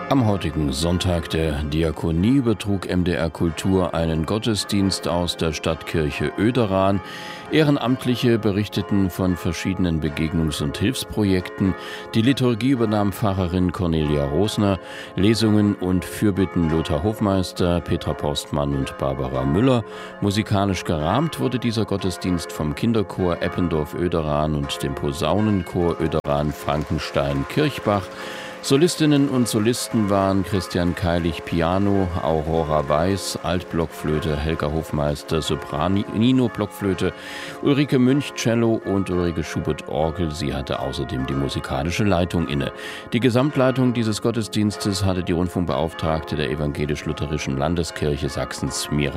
Am heutigen Sonntag der Diakonie übertrug MDR Kultur einen Gottesdienst aus der Stadtkirche Oederan. Ehrenamtliche berichteten von verschiedenen Begegnungs- und Hilfsprojekten. Die Liturgie übernahm Pfarrerin Cornelia Rosner, Lesungen und Fürbitten Lothar Hofmeister, Petra Postmann und Barbara Müller. Musikalisch gerahmt wurde dieser Gottesdienst vom Kinderchor Eppendorf-Oederan und dem Posaunenchor Oederan-Frankenstein-Kirchbach. Solistinnen und Solisten waren Christian Keilich Piano, Aurora Weiß, Altblockflöte, Helga Hofmeister, Sopranino Blockflöte, Ulrike Münch Cello und Ulrike Schubert Orgel. Sie hatte außerdem die musikalische Leitung inne. Die Gesamtleitung dieses Gottesdienstes hatte die Rundfunkbeauftragte der Evangelisch-Lutherischen Landeskirche Sachsens, Mira